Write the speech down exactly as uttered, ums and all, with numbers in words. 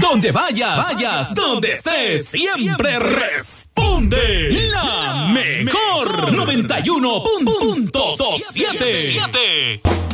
Donde vayas, vayas, donde estés, siempre responde la mejor noventa y uno punto siete.